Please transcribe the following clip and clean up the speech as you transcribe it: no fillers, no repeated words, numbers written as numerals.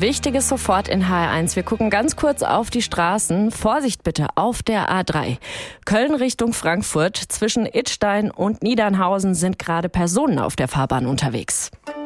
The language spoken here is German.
Wichtiges sofort in HR1. Wir gucken ganz kurz auf die Straßen. Vorsicht bitte auf der A3. Köln Richtung Frankfurt. Zwischen Idstein und Niedernhausen sind gerade Personen auf der Fahrbahn unterwegs.